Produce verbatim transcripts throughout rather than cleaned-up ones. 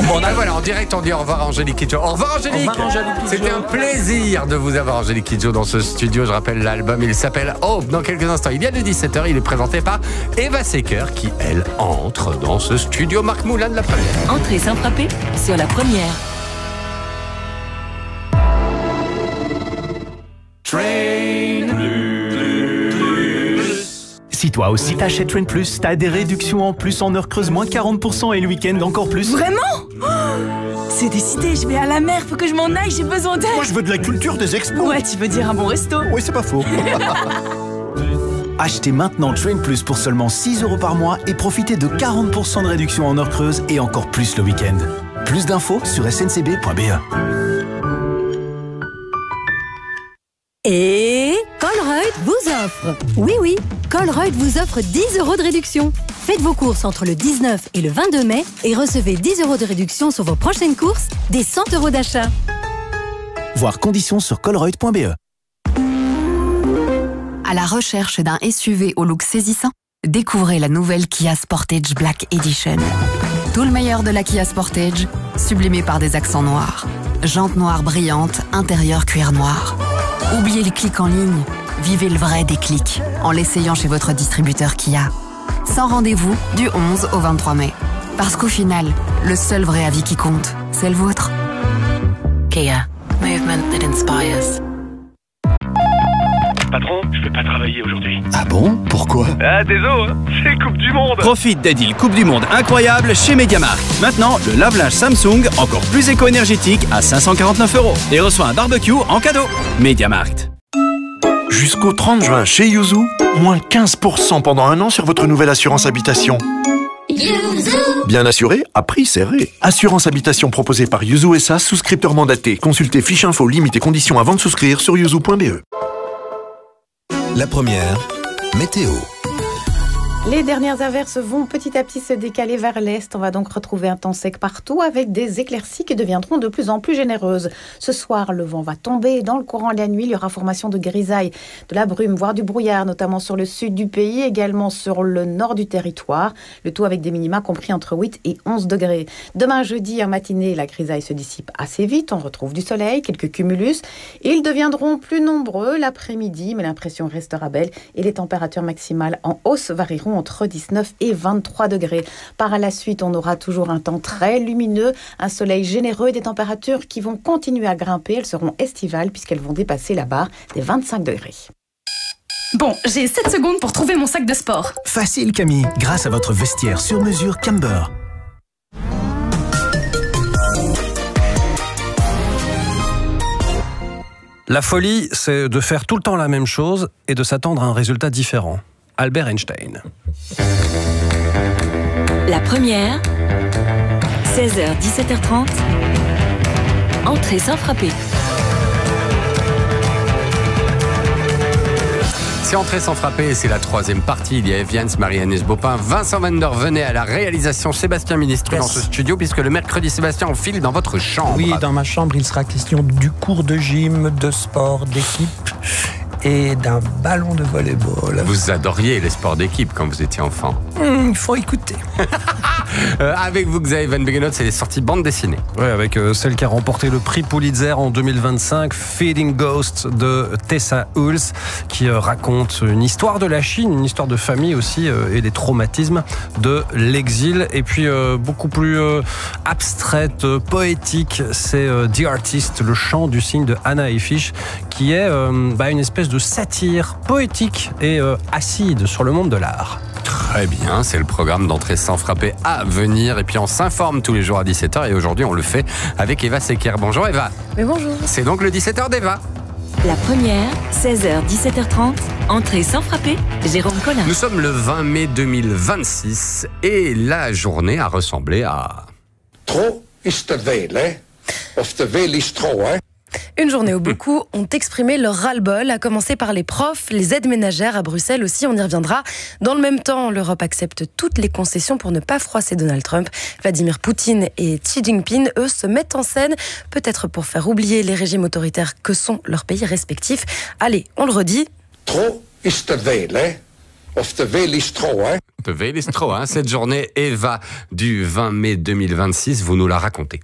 Bon, ben voilà, en direct, on dit au revoir à Angélique Kidjo. Au revoir Angélique. C'était un plaisir de vous avoir, Angélique Kidjo, dans ce studio. Je rappelle l'album, il s'appelle Hope. Dans quelques instants, il y a de dix-sept heures, il est présenté par Eva Secker, qui, elle, entre dans ce studio. Marc Moulin de la première. Entrée sans frapper sur la première. Train Plus. Si toi aussi t'achètes Train Plus, t'as des réductions en plus en heure creuse, moins quarante pour cent et le week-end encore plus. Vraiment? Oh, c'est décidé, je vais à la mer, faut que je m'en aille, j'ai besoin d'aide. Moi je veux de la culture des expos. Ouais, tu veux dire un bon resto? Oui, c'est pas faux. Achetez maintenant Train Plus pour seulement six euros par mois et profitez de quarante pour cent de réduction en heure creuse et encore plus le week-end. Plus d'infos sur s n c b point b e. Et Colruyt vous offre. Oui, oui, Colruyt vous offre dix euros de réduction. Faites vos courses entre le dix-neuf et le vingt-deux mai et recevez dix euros de réduction sur vos prochaines courses, des cent euros d'achat. Voir conditions sur colruyt point b e. À la recherche d'un S U V au look saisissant, découvrez la nouvelle Kia Sportage Black Edition. Tout le meilleur de la Kia Sportage, sublimé par des accents noirs. Jantes noires brillantes, intérieur cuir noir. Oubliez les clics en ligne, vivez le vrai déclic en l'essayant chez votre distributeur Kia. Sans rendez-vous du onze au vingt-trois mai. Parce qu'au final, le seul vrai avis qui compte, c'est le vôtre. Kia, movement that inspires. Patron, je vais pas travailler aujourd'hui. Ah bon? Pourquoi? Ah, désolé, hein, c'est Coupe du Monde. Profite des deals Coupe du Monde incroyables chez MediaMarkt. Maintenant, le lave-linge Samsung, encore plus éco-énergétique, à cinq cent quarante-neuf euros. Et reçoit un barbecue en cadeau. MediaMarkt. Jusqu'au trente juin, chez Yuzu, moins quinze pour cent pendant un an sur votre nouvelle assurance habitation. Yuzu. Bien assuré, à prix serré. Assurance habitation proposée par Yuzu S A, souscripteur mandaté. Consultez fiche info, limites et conditions avant de souscrire sur yuzu point b e. La première, météo. Les dernières averses vont petit à petit se décaler vers l'est. On va donc retrouver un temps sec partout avec des éclaircies qui deviendront de plus en plus généreuses. Ce soir, le vent va tomber. Dans le courant de la nuit, il y aura formation de grisaille, de la brume, voire du brouillard, notamment sur le sud du pays, également sur le nord du territoire. Le tout avec des minima compris entre huit et onze degrés. Demain jeudi, en matinée, la grisaille se dissipe assez vite. On retrouve du soleil, quelques cumulus. Ils deviendront plus nombreux l'après-midi, mais l'impression restera belle et les températures maximales en hausse varieront entre dix-neuf et vingt-trois degrés. Par la suite, on aura toujours un temps très lumineux, un soleil généreux et des températures qui vont continuer à grimper. Elles seront estivales puisqu'elles vont dépasser la barre des vingt-cinq degrés. Bon, j'ai sept secondes pour trouver mon sac de sport. Facile Camille, grâce à votre vestiaire sur mesure Camber. La folie, c'est de faire tout le temps la même chose et de s'attendre à un résultat différent. Albert Einstein. La première, seize heures dix-sept heures trente, entrée sans frapper. C'est Entrée sans frapper, c'est la troisième partie. Il y a Evians, Marie-Agnès Bopin, Vincent Van der Venay à la réalisation, Sébastien Ministre yes. dans ce studio, puisque le mercredi, Sébastien, on file dans votre chambre. Oui, dans ma chambre, il sera question du cours de gym, de sport, d'équipe et d'un ballon de volley-ball. Vous adoriez les sports d'équipe quand vous étiez enfant. Il mmh, faut écouter. euh, avec vous, Xavier Van Begenot, c'est les sorties bande dessinée. Oui, avec euh, celle qui a remporté le prix Pulitzer en deux mille vingt-cinq, Feeding Ghost de Tessa Hulse, qui euh, raconte une histoire de la Chine, une histoire de famille aussi, euh, et des traumatismes de l'exil. Et puis, euh, beaucoup plus euh, abstraite, euh, poétique, c'est euh, The Artist, le chant du cygne de Hannah Effish, qui est euh, bah, une espèce de satire poétique et euh, acide sur le monde de l'art. Très bien, c'est le programme d'Entrée sans frapper à venir. Et puis on s'informe tous les jours à dix-sept heures et aujourd'hui on le fait avec Eva Secker. Bonjour Eva. Mais bonjour. C'est donc le dix-sept heures d'Eva. La première, seize heures dix-sept heures trente, entrée sans frapper, Jérôme Collin. Nous sommes le vingt mai deux mille vingt-six et la journée a ressemblé à... Trop is te veel, hein? Of te veel is trop, hein? Une journée où beaucoup ont exprimé leur ras-le-bol, à commencer par les profs, les aides ménagères à Bruxelles aussi, on y reviendra. Dans le même temps, l'Europe accepte toutes les concessions pour ne pas froisser Donald Trump. Vladimir Poutine et Xi Jinping, eux, se mettent en scène, peut-être pour faire oublier les régimes autoritaires que sont leurs pays respectifs. Allez, on le redit. Trop is te veel, hein? of de Vélistro, hein. De Vélistro, hein. Cette journée Eva du vingt mai deux mille vingt-six, vous nous la racontez.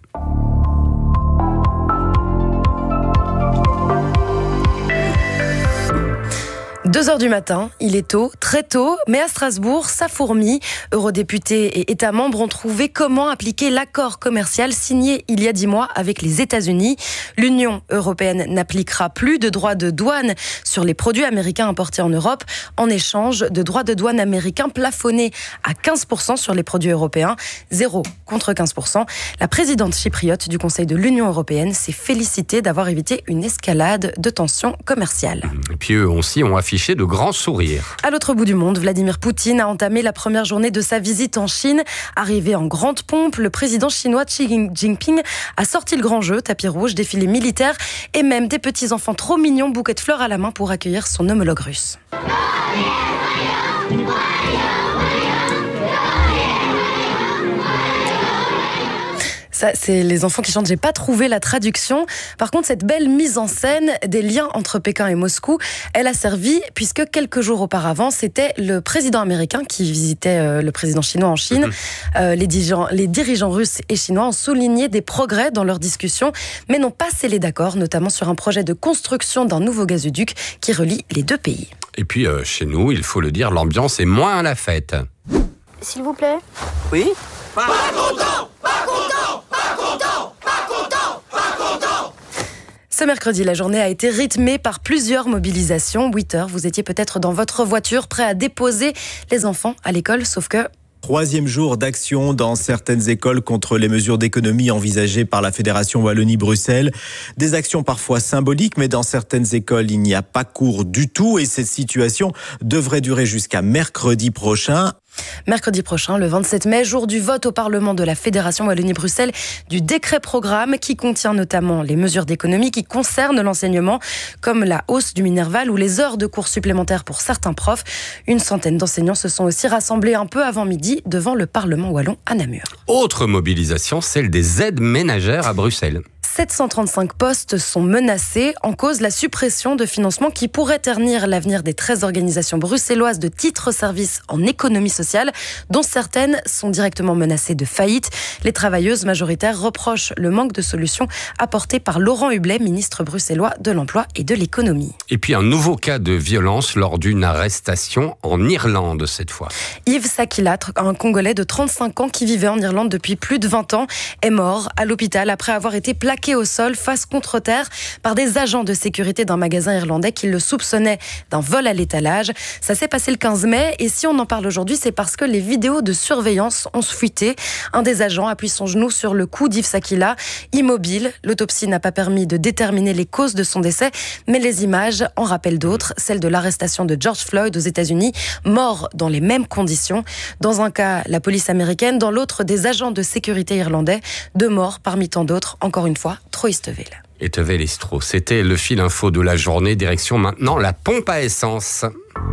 deux heures du matin, il est tôt, très tôt, mais à Strasbourg, ça fourmille. Eurodéputés et États membres ont trouvé comment appliquer l'accord commercial signé il y a dix mois avec les États-Unis. L'Union européenne n'appliquera plus de droits de douane sur les produits américains importés en Europe, en échange de droits de douane américains plafonnés à quinze pour cent sur les produits européens, zéro contre quinze pour cent. La présidente chypriote du Conseil de l'Union européenne s'est félicitée d'avoir évité une escalade de tensions commerciales. Et puis eux aussi ont affiché de grands sourires. À l'autre bout du monde, Vladimir Poutine a entamé la première journée de sa visite en Chine. Arrivé en grande pompe, le président chinois Xi Jinping a sorti le grand jeu, tapis rouge, défilé militaire et même des petits-enfants trop mignons, bouquets de fleurs à la main pour accueillir son homologue russe. Ça, c'est les enfants qui chantent. J'ai pas trouvé la traduction. Par contre, cette belle mise en scène des liens entre Pékin et Moscou, elle a servi puisque quelques jours auparavant, c'était le président américain qui visitait euh, le président chinois en Chine. Euh, les, dirigeants, les dirigeants russes et chinois ont souligné des progrès dans leurs discussions, mais n'ont pas scellé d'accord, notamment sur un projet de construction d'un nouveau gazoduc qui relie les deux pays. Et puis, euh, chez nous, il faut le dire, l'ambiance est moins à la fête. S'il vous plaît. Oui. Pas content, pas content, pas content, pas content, pas content. Ce mercredi, la journée a été rythmée par plusieurs mobilisations. huit heures, vous étiez peut-être dans votre voiture, prêt à déposer les enfants à l'école, sauf que... Troisième jour d'action dans certaines écoles contre les mesures d'économie envisagées par la Fédération Wallonie-Bruxelles. Des actions parfois symboliques, mais dans certaines écoles, il n'y a pas cours du tout et cette situation devrait durer jusqu'à mercredi prochain. Mercredi prochain, le vingt-sept mai, jour du vote au Parlement de la Fédération Wallonie-Bruxelles du décret programme qui contient notamment les mesures d'économie qui concernent l'enseignement, comme la hausse du Minerval ou les heures de cours supplémentaires pour certains profs. Une centaine d'enseignants se sont aussi rassemblés un peu avant midi devant le Parlement wallon à Namur. Autre mobilisation, celle des aides ménagères à Bruxelles. sept cent trente-cinq postes sont menacés, en cause la suppression de financements qui pourrait ternir l'avenir des treize organisations bruxelloises de titres-services en économie sociale, dont certaines sont directement menacées de faillite. Les travailleuses majoritaires reprochent le manque de solutions apportées par Laurent Hublet, ministre bruxellois de l'Emploi et de l'Économie. Et puis un nouveau cas de violence lors d'une arrestation en Irlande cette fois. Yves Sakilat, un Congolais de trente-cinq ans qui vivait en Irlande depuis plus de vingt ans, est mort à l'hôpital après avoir été plaqué au sol face contre terre par des agents de sécurité d'un magasin irlandais qui le soupçonnaient d'un vol à l'étalage. Ça s'est passé le quinze mai et si on en parle aujourd'hui, c'est parce que les vidéos de surveillance ont fuité. Un des agents appuie son genou sur le cou d'Yves Sakila, immobile. L'autopsie n'a pas permis de déterminer les causes de son décès, mais les images en rappellent d'autres, celle de l'arrestation de George Floyd aux États-Unis, mort dans les mêmes conditions. Dans un cas, la police américaine, dans l'autre, des agents de sécurité irlandais. Deux morts parmi tant d'autres, encore une fois, Troisteville. Et Tevelistro, c'était le fil info de la journée. Direction maintenant la pompe à essence.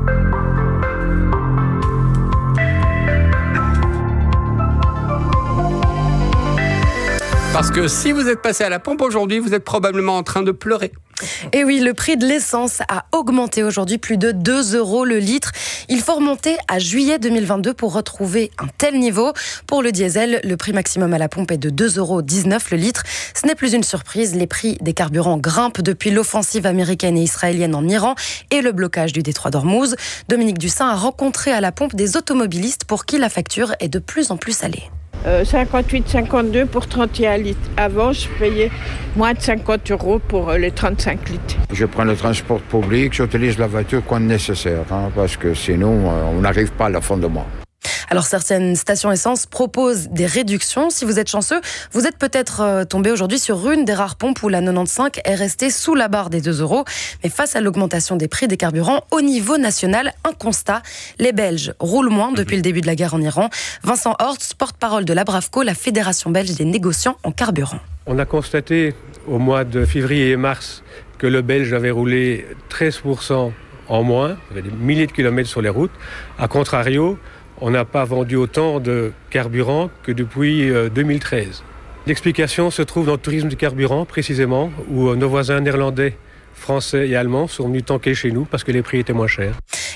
Parce que si vous êtes passé à la pompe aujourd'hui, vous êtes probablement en train de pleurer. Et oui, le prix de l'essence a augmenté aujourd'hui, plus de deux euros le litre. Il faut remonter à juillet deux mille vingt-deux pour retrouver un tel niveau. Pour le diesel, le prix maximum à la pompe est de deux euros dix-neuf le litre. Ce n'est plus une surprise, les prix des carburants grimpent depuis l'offensive américaine et israélienne en Iran et le blocage du détroit d'Ormuz. Dominique Dussin a rencontré à la pompe des automobilistes pour qui la facture est de plus en plus salée. Euh, cinquante-huit cinquante-deux pour trente et un litres. Avant, je payais moins de cinquante euros pour euh, les trente-cinq litres. Je prends le transport public, j'utilise la voiture quand nécessaire, hein, parce que sinon, euh, on n'arrive pas à la fin de mois. Alors certaines stations essence proposent des réductions. Si vous êtes chanceux, vous êtes peut-être euh, tombé aujourd'hui sur une des rares pompes où la quatre-vingt-quinze est restée sous la barre des deux euros. Mais face à l'augmentation des prix des carburants, au niveau national, un constat. Les Belges roulent moins depuis le début de la guerre en Iran. Vincent Horst, porte-parole de l'Abravco, la Fédération belge des négociants en carburant. On a constaté au mois de février et mars que le Belge avait roulé treize pour cent en moins. Il y avait des milliers de kilomètres sur les routes. A contrario, on n'a pas vendu autant de carburant que depuis deux mille treize. L'explication se trouve dans le tourisme du carburant, précisément, où nos voisins néerlandais, français et allemands sont venus tanker chez nous parce que les prix étaient moins chers.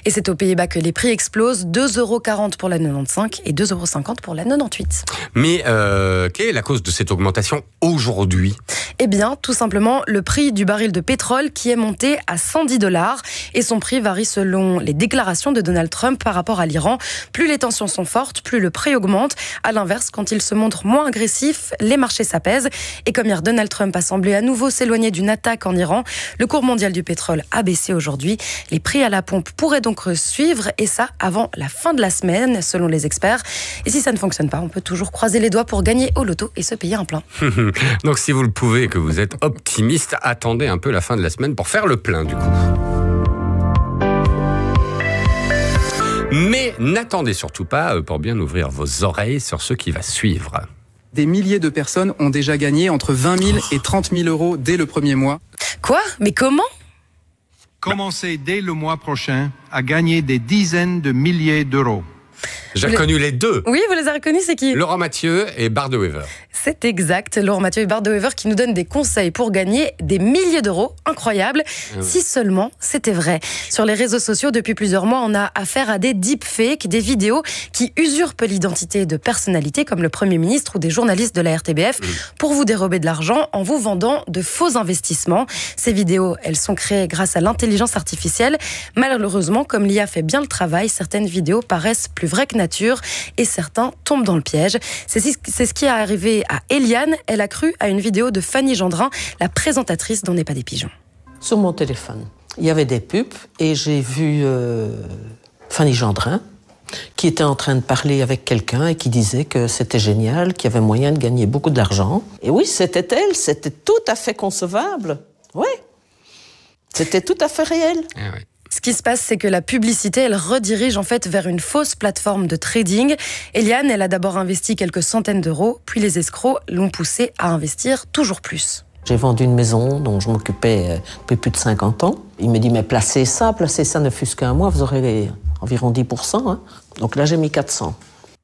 Et c'est aux Pays-Bas que les prix explosent, deux euros quarante pour la quatre-vingt-quinze et deux euros cinquante pour la quatre-vingt-dix-huit. Mais euh, quelle est la cause de cette augmentation aujourd'hui ? Eh bien, tout simplement, le prix du baril de pétrole qui est monté à cent dix dollars et son prix varie selon les déclarations de Donald Trump par rapport à l'Iran. Plus les tensions sont fortes, plus le prix augmente. À l'inverse, quand il se montre moins agressif, les marchés s'apaisent. Et comme hier, Donald Trump a semblé à nouveau s'éloigner d'une attaque en Iran, le cours mondial du pétrole a baissé aujourd'hui. Les prix à la pompe pourraient donc suivre, et ça avant la fin de la semaine, selon les experts. Et si ça ne fonctionne pas, on peut toujours croiser les doigts pour gagner au loto et se payer un plein. Donc si vous le pouvez et que vous êtes optimiste, attendez un peu la fin de la semaine pour faire le plein du coup. Mais n'attendez surtout pas pour bien ouvrir vos oreilles sur ce qui va suivre. Des milliers de personnes ont déjà gagné entre vingt mille et trente mille euros dès le premier mois. Quoi ? Mais comment ? Commencez dès le mois prochain à gagner des dizaines de milliers d'euros. J'ai reconnu les deux. Oui, vous les avez reconnus, c'est qui ? Laurent Mathieu et Bart de Wever. C'est exact, Laurent Mathieu et Bart de Wever qui nous donnent des conseils pour gagner des milliers d'euros. Incroyable, ah oui. Si seulement c'était vrai. Sur les réseaux sociaux, depuis plusieurs mois, on a affaire à des deepfakes, des vidéos qui usurpent l'identité de personnalités comme le Premier ministre ou des journalistes de la R T B F mmh. pour vous dérober de l'argent en vous vendant de faux investissements. Ces vidéos, elles sont créées grâce à l'intelligence artificielle. Malheureusement, comme l'I A fait bien le travail, certaines vidéos paraissent plus vraies que nature et certains tombent dans le piège. C'est, c'est ce qui est arrivé à Eliane. Elle a cru à une vidéo de Fanny Gendrin, la présentatrice d'On n'est pas des pigeons. Sur mon téléphone, il y avait des pubs et j'ai vu euh, Fanny Gendrin qui était en train de parler avec quelqu'un et qui disait que c'était génial, qu'il y avait moyen de gagner beaucoup d'argent. Et oui, c'était elle, c'était tout à fait concevable. Oui, c'était tout à fait réel. Ah oui. Ce qui se passe, c'est que la publicité, elle redirige en fait vers une fausse plateforme de trading. Eliane, elle a d'abord investi quelques centaines d'euros, puis les escrocs l'ont poussée à investir toujours plus. J'ai vendu une maison dont je m'occupais depuis plus de cinquante ans. Il me dit, mais placez ça, placez ça ne fût-ce qu'un mois, vous aurez environ dix pour cent. Hein. Donc là, j'ai mis quatre cents.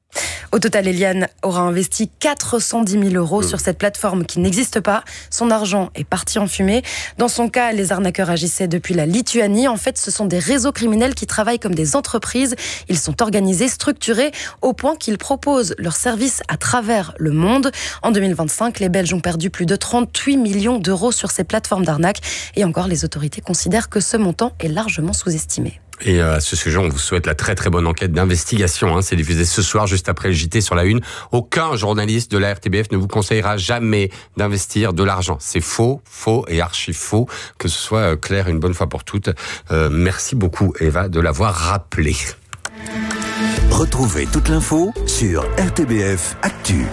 Au total, Eliane aura investi quatre cent dix mille euros mmh. sur cette plateforme qui n'existe pas. Son argent est parti en fumée. Dans son cas, les arnaqueurs agissaient depuis la Lituanie. En fait, ce sont des réseaux criminels qui travaillent comme des entreprises. Ils sont organisés, structurés, au point qu'ils proposent leurs services à travers le monde. En deux mille vingt-cinq, les Belges ont perdu plus de trente-huit millions d'euros sur ces plateformes d'arnaque. Et encore, les autorités considèrent que ce montant est largement sous-estimé. Et à ce sujet, on vous souhaite la très très bonne enquête d'investigation. Hein. C'est diffusé ce soir, juste après le J T sur la une. Aucun journaliste de la R T B F ne vous conseillera jamais d'investir de l'argent. C'est faux, faux et archi faux. Que ce soit clair une bonne fois pour toutes. Euh, merci beaucoup, Eva, de l'avoir rappelé. Retrouvez toute l'info sur R T B F Actu.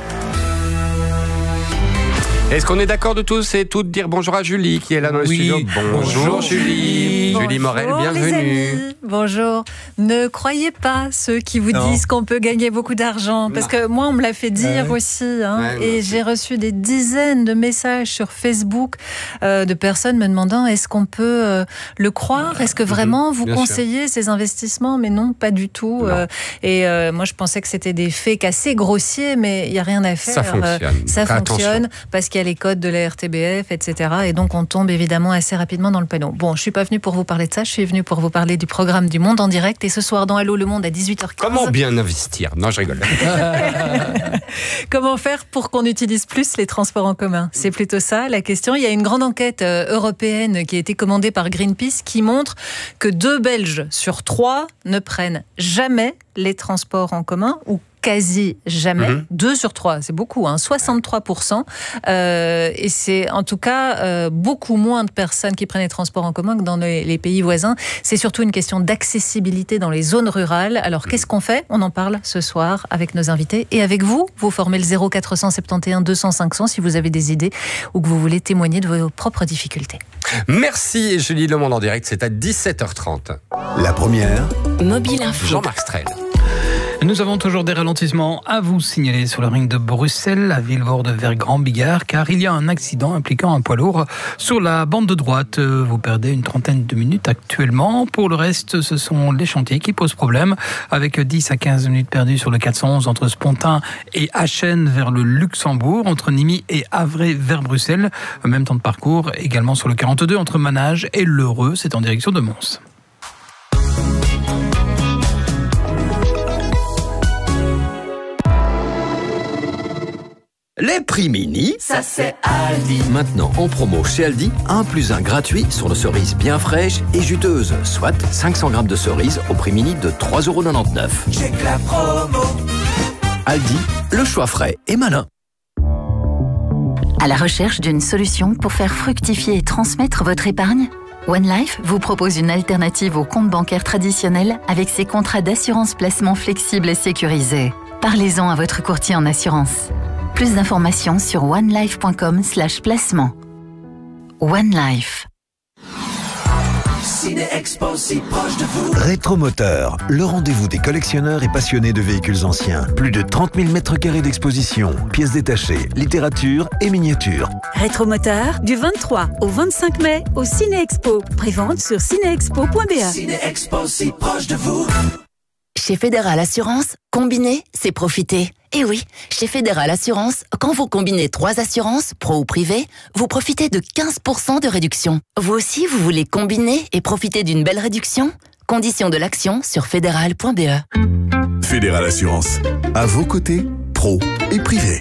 Est-ce qu'on est d'accord de tous et toutes dire bonjour à Julie qui est là dans le oui. studio. Bonjour, bonjour Julie. Bonjour, Julie Morel, bienvenue. Bonjour. Ne croyez pas ceux qui vous non. disent qu'on peut gagner beaucoup d'argent. Parce que moi, on me l'a fait dire ouais. aussi. Hein, ouais, et j'ai reçu des dizaines de messages sur Facebook euh, de personnes me demandant est-ce qu'on peut euh, le croire ? Est-ce que vraiment vous Bien conseillez sûr. ces investissements ? Mais non, pas du tout. Euh, et euh, moi, je pensais que c'était des fakes assez grossiers, mais il n'y a rien à faire. Ça fonctionne. Euh, ça fonctionne Attention. parce qu'il y a les codes de la R T B F, et cetera. Et donc, on tombe évidemment assez rapidement dans le panneau. Bon, je ne suis pas venue pour vous parler de ça, je suis venue pour vous parler du programme du Monde en direct. Et ce soir, dans Allô le Monde, à dix-huit heures quinze... Comment bien investir ? Non, je rigole. Comment faire pour qu'on utilise plus les transports en commun ? C'est plutôt ça, la question. Il y a une grande enquête européenne qui a été commandée par Greenpeace qui montre que deux Belges sur trois ne prennent jamais les transports en commun ou quasi jamais, mmh. deux sur trois, c'est beaucoup, hein, soixante-trois pour cent. Euh, et c'est en tout cas euh, beaucoup moins de personnes qui prennent les transports en commun que dans les, les pays voisins. C'est surtout une question d'accessibilité dans les zones rurales. Alors qu'est-ce qu'on fait ? On en parle ce soir avec nos invités et avec vous. Vous formez le zéro quatre cent soixante et onze deux cents cinq cents si vous avez des idées ou que vous voulez témoigner de vos propres difficultés. Merci Julie, Le Monde en direct, c'est à dix-sept heures trente. La première, Mobile Info. Jean-Marc Strel. Nous avons toujours des ralentissements à vous signaler sur le ring de Bruxelles, à Vilvoorde vers Grand-Bigard, car il y a un accident impliquant un poids lourd sur la bande de droite. Vous perdez une trentaine de minutes actuellement. Pour le reste, ce sont les chantiers qui posent problème, avec dix à quinze minutes perdues sur le quatre cent onze entre Spontin et Achen vers le Luxembourg, entre Nîmes et Havre vers Bruxelles. Même temps de parcours également sur le quarante-deux entre Manage et L'Heureux, c'est en direction de Mons. Les prix mini, ça c'est Aldi. Maintenant en promo chez Aldi, un plus un gratuit sur nos cerises bien fraîches et juteuses, soit cinq cents grammes de cerises au prix mini de trois euros quatre-vingt-dix-neuf. Check la promo. Aldi, le choix frais et malin. À la recherche d'une solution pour faire fructifier et transmettre votre épargne ? OneLife vous propose une alternative au compte bancaire traditionnel avec ses contrats d'assurance placement flexibles et sécurisés. Parlez-en à votre courtier en assurance. Plus d'informations sur onelife point com slash placement. OneLife. Ciné-Expo si proche de vous. Rétromoteur, le rendez-vous des collectionneurs et passionnés de véhicules anciens. Plus de trente mille mètres carrés d'exposition, pièces détachées, littérature et miniatures. Rétromoteur, du vingt-trois au vingt-cinq mai au Ciné-Expo. Prévente sur ciné-expo point b a. Ciné-Expo si proche de vous. Chez Fédéral Assurance, combiner, c'est profiter. Et oui, chez Fédéral Assurance, quand vous combinez trois assurances, pro ou privé, vous profitez de quinze pour cent de réduction. Vous aussi, vous voulez combiner et profiter d'une belle réduction ? Conditions de l'action sur fédéral point b e. Fédéral Assurance, à vos côtés, pro et privé.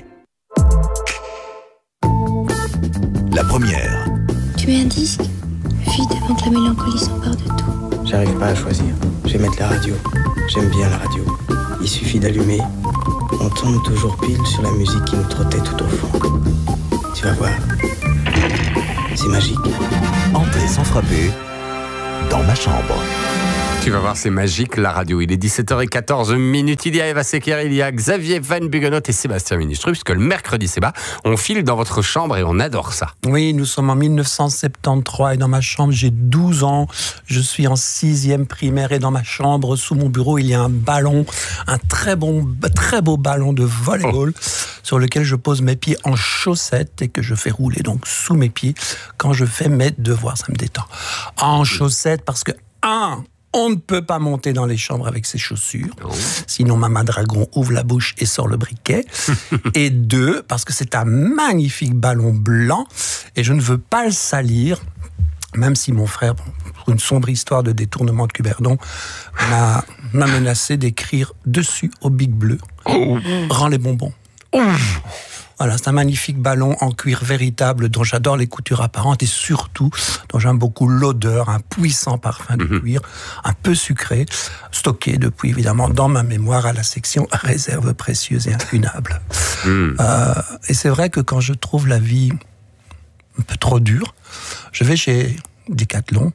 La première. Tu es un disque ? Vite avant que la mélancolie s'empare de tout. J'arrive pas à choisir. Je vais mettre la radio. J'aime bien la radio. Il suffit d'allumer. On tombe toujours pile sur la musique qui nous trottait tout au fond. Tu vas voir. C'est magique. Entrez sans frapper dans ma chambre. Tu vas voir, c'est magique, la radio. Il est dix-sept heures quatorze minutes. Il y a Eva Secker, il y a Xavier Van Bugenot et Sébastien Ministru, puisque le mercredi, Séba, on file dans votre chambre et on adore ça. Oui, nous sommes en mille neuf cent soixante-treize et dans ma chambre, j'ai douze ans. Je suis en sixième primaire et dans ma chambre, sous mon bureau, il y a un ballon, un très bon, très beau ballon de volleyball oh. sur lequel je pose mes pieds en chaussettes et que je fais rouler donc sous mes pieds quand je fais mes devoirs. Ça me détend. En chaussettes parce que, un, on ne peut pas monter dans les chambres avec ses chaussures. Oh. Sinon, Maman Dragon ouvre la bouche et sort le briquet. Et deux, parce que c'est un magnifique ballon blanc et je ne veux pas le salir, même si mon frère, pour une sombre histoire de détournement de Cuberdon, m'a, m'a menacé d'écrire dessus au bic bleu oh. « Rends les bonbons oh. ». Voilà, c'est un magnifique ballon en cuir véritable dont j'adore les coutures apparentes et surtout dont j'aime beaucoup l'odeur, un puissant parfum de mmh. cuir, un peu sucré, stocké depuis évidemment dans ma mémoire à la section réserve précieuse et incunable. Mmh. Euh, et c'est vrai que quand je trouve la vie un peu trop dure, je vais chez Decathlon.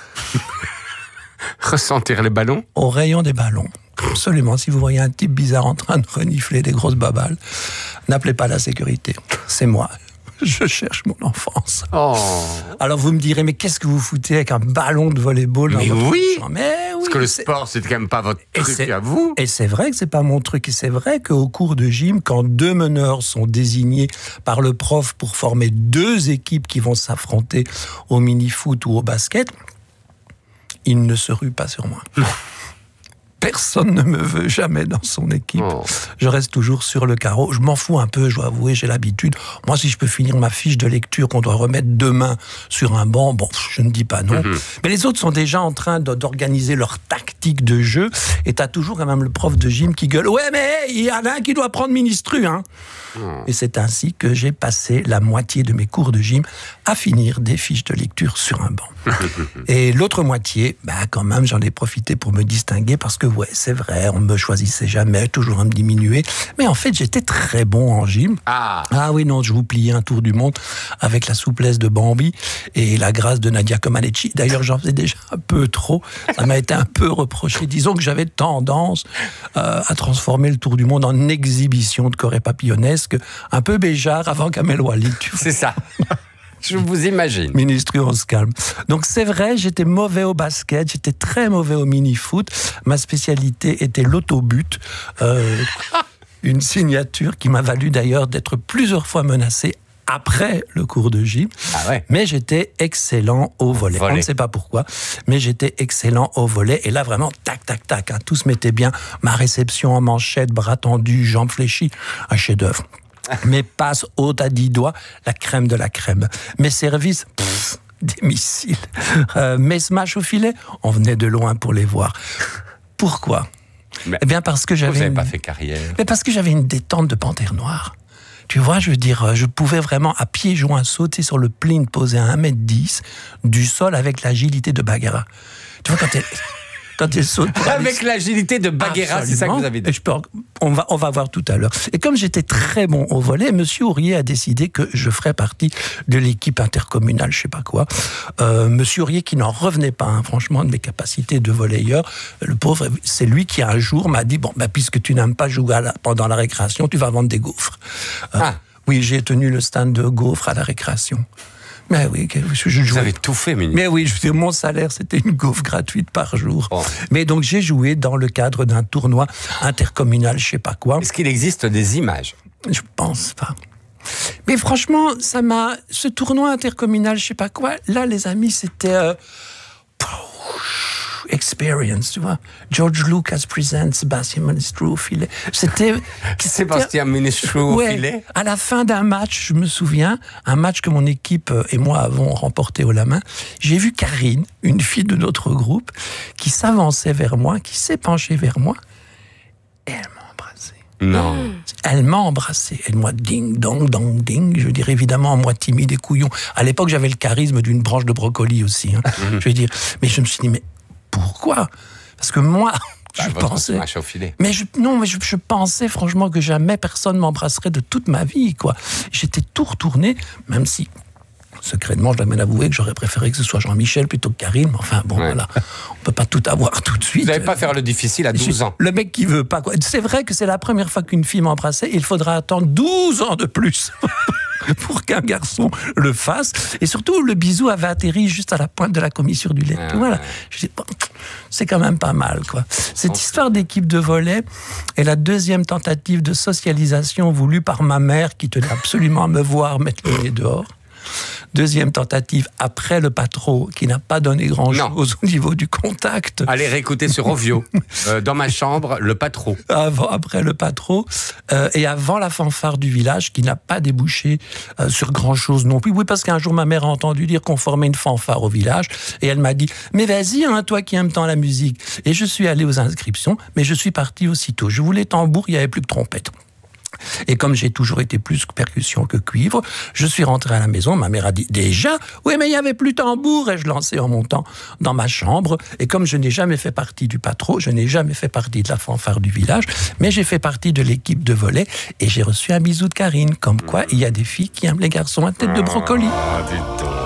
Ressentir les ballons ? Au rayon des ballons. Absolument. Si vous voyez un type bizarre en train de renifler des grosses babales, n'appelez pas la sécurité. C'est moi. Je cherche mon enfance. Oh. Alors vous me direz, mais qu'est-ce que vous foutez avec un ballon de volleyball dans mais votre oui. chambre ? Mais oui. Parce que le sport, c'est quand même pas votre et truc à vous. Et c'est vrai que c'est pas mon truc. Et c'est vrai qu'au cours de gym, quand deux meneurs sont désignés par le prof pour former deux équipes qui vont s'affronter au mini-foot ou au basket, ils ne se ruent pas sur moi. Personne ne me veut jamais dans son équipe. Oh. Je reste toujours sur le carreau. Je m'en fous un peu, je dois avouer, j'ai l'habitude. Moi, si je peux finir ma fiche de lecture qu'on doit remettre demain sur un banc, bon, je ne dis pas non. Mm-hmm. Mais les autres sont déjà en train d'organiser leur tactique de jeu. Et t'as toujours quand même le prof de gym qui gueule « Ouais, mais il y en a un qui doit prendre ministru, hein !» Oh. Et c'est ainsi que j'ai passé la moitié de mes cours de gym à finir des fiches de lecture sur un banc. Et l'autre moitié, bah, quand même, j'en ai profité pour me distinguer parce que ouais, c'est vrai, on ne me choisissait jamais, toujours à me diminuer. Mais en fait, j'étais très bon en gym. Ah, ah oui, non, je vous pliais un tour du monde avec la souplesse de Bambi et la grâce de Nadia Comaneci. D'ailleurs, j'en faisais déjà un peu trop. Ça m'a été un peu reproché. Disons que j'avais tendance euh, à transformer le tour du monde en exhibition de choré papillonnesque, un peu Béjart avant Kamel Ouali. C'est ça. Je vous imagine. Ministru, on se calme. Donc c'est vrai, j'étais mauvais au basket, j'étais très mauvais au mini-foot. Ma spécialité était l'autobut. Euh, une signature qui m'a valu d'ailleurs d'être plusieurs fois menacé après le cours de gym. Ah ouais. Mais j'étais excellent au volley. volley. On ne sait pas pourquoi, mais j'étais excellent au volley. Et là, vraiment, tac, tac, tac, hein, tout se mettait bien. Ma réception en manchette, bras tendus, jambes fléchies, un chef-d'œuvre. Mes passes hautes à dix doigts, la crème de la crème. Mes services, pff, des missiles. Euh, mes smash au filet, on venait de loin pour les voir. Pourquoi ? Mais Eh bien parce que j'avais. vous n'avez une... pas fait carrière. Mais parce que j'avais une détente de panthère noire. Tu vois, je veux dire, je pouvais vraiment, à pieds joints, sauter sur le plinth posé à un mètre dix du sol avec l'agilité de Bagheera. Tu vois, quand elle... Quand elle saute avec aller... l'agilité de Bagheera, c'est ça que vous avez dit. Je peux, on, va, on va voir tout à l'heure. Et comme j'étais très bon au volley, M. Ourier a décidé que je ferais partie de l'équipe intercommunale, je sais pas quoi. Euh, M. Ourier qui n'en revenait pas, hein, franchement, de mes capacités de volleyeur. Le pauvre, c'est lui qui un jour m'a dit, bon, bah, puisque tu n'aimes pas jouer à la, pendant la récréation, tu vas vendre des gaufres. Euh, ah. Oui, j'ai tenu le stand de gaufres à la récréation. Mais oui, je, je Vous avez tout fait, ministre. Mais oui, je veux dire, mon salaire, c'était une gaufre gratuite par jour. Oh. Mais donc, j'ai joué dans le cadre d'un tournoi intercommunal, je sais pas quoi. Est-ce qu'il existe des images? Je pense pas. Mais franchement, ça m'a... Ce tournoi intercommunal, je sais pas quoi, là, les amis, c'était... Euh... Experience, tu vois. George Lucas presents Sebastian Ministru au filet. C'était... Sébastien Ministru au ouais, filet. À la fin d'un match, je me souviens, un match que mon équipe et moi avons remporté haut la main, j'ai vu Karine, une fille de notre groupe, qui s'avançait vers moi, qui s'est penchée vers moi, et elle m'a embrassé. Non. Elle m'a embrassé. Elle m'a ding, dong, dong, ding. Je veux dire, évidemment, moi, timide et couillon. À l'époque, j'avais le charisme d'une branche de brocoli aussi. Hein. Mm-hmm. Je veux dire, mais je me suis dit, mais pourquoi? Parce que moi, bah, je pensais... Au filet. Mais je, non, mais je, je pensais franchement que jamais personne m'embrasserait de toute ma vie, quoi. J'étais tout retourné, même si, secrètement, je dois bien avouer que j'aurais préféré que ce soit Jean-Michel plutôt que Karine. Mais enfin, bon, ouais. Voilà. On peut pas tout avoir tout de suite. Vous n'allez pas faire le difficile à douze ans. Le mec qui veut pas, quoi. C'est vrai que c'est la première fois qu'une fille m'embrassait. Il faudra attendre douze ans de plus pour qu'un garçon le fasse. Et surtout, le bisou avait atterri juste à la pointe de la commissure du lait. Ah, voilà. Ouais. Je dis, bon, c'est quand même pas mal, quoi. Cette histoire d'équipe de volley est la deuxième tentative de socialisation voulue par ma mère qui tenait absolument à me voir mettre le nez dehors. Deuxième tentative après le patro qui n'a pas donné grand-chose au niveau du contact. Allez réécouter sur Ovio. euh, dans ma chambre, le patro. Avant, après le patro euh, et avant la fanfare du village qui n'a pas débouché euh, sur grand-chose non plus. Oui, parce qu'un jour ma mère a entendu dire qu'on formait une fanfare au village et elle m'a dit « Mais vas-y, hein, toi qui aimes tant la musique ». Et je suis allé aux inscriptions, mais je suis parti aussitôt. Je voulais tambour, il n'y avait plus que trompette. Et comme j'ai toujours été plus percussion que cuivre, je suis rentré à la maison, ma mère a dit « Déjà ? Oui, mais il n'y avait plus tambour !» Et je lançais en montant dans ma chambre. Et comme je n'ai jamais fait partie du patron, je n'ai jamais fait partie de la fanfare du village, mais j'ai fait partie de l'équipe de volley et j'ai reçu un bisou de Karine. Comme quoi, il y a des filles qui aiment les garçons à tête de brocoli. Ah, dis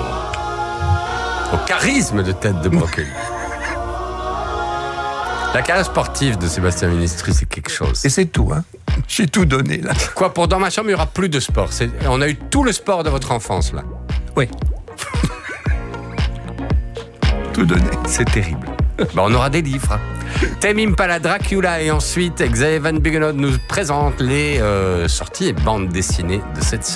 donc. Au charisme de tête de brocoli. La carrière sportive de Sébastien Ministru, c'est quelque chose. Et c'est tout, hein. J'ai tout donné, là. Quoi, pour Dans ma chambre, il n'y aura plus de sport. C'est... On a eu tout le sport de votre enfance, là. Oui. Tout donné. C'est terrible. Bah, on aura des livres. Tame Impala, Dracula, et ensuite, Xavier Van Buggenhout nous présente les euh, sorties et bandes dessinées de cette semaine.